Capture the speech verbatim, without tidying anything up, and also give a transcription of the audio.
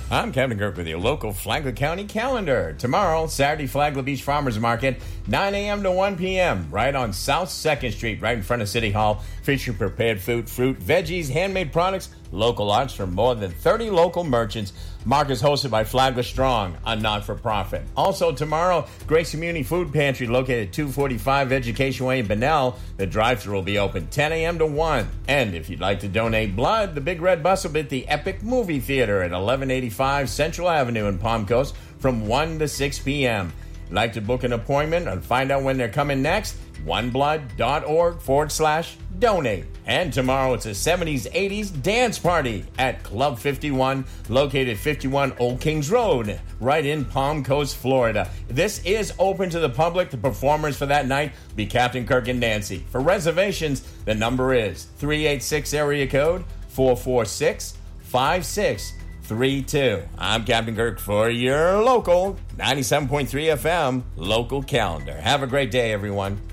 I'm Kevin Kirk with your local Flagler County calendar. Tomorrow, Saturday, Flagler Beach Farmers Market, nine a.m. to one p.m., right on South second Street, right in front of City Hall, featuring prepared food, fruit, veggies, handmade products, local arts from more than thirty local merchants. Market is hosted by Flagler Strong, a not-for-profit. Also tomorrow, Grace Community Food Pantry located at two forty-five Education Way in Bunnell. The drive-thru will be open ten a.m. to one. And if you'd like to donate blood, the Big Red Bus will be at the Epic Movie Theater at eleven eighty-five Central Avenue in Palm Coast from one to six p.m. Like to book an appointment and find out when they're coming next? oneblood.org forward slash donate. And tomorrow it's a seventies, eighties dance party at Club fifty-one, located at fifty-one Old Kings Road, right in Palm Coast, Florida. This is open to the public. The performers for that night be Captain Kirk and Nancy. For reservations, the number is three eight six area code four four six, five six three two. I'm Captain Kirk for your local ninety-seven point three F M local calendar. Have a great day, everyone.